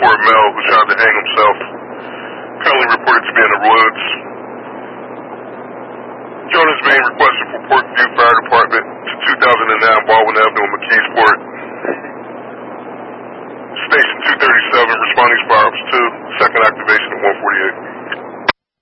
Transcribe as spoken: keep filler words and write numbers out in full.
for a male who tried to hang himself. Currently reported to be in the woods. Jonas Main requested for Portview Fire Department to two thousand nine Baldwin Avenue in McKeesport. Station two thirty-seven, responding to fire ups two, second activation at one forty-eight.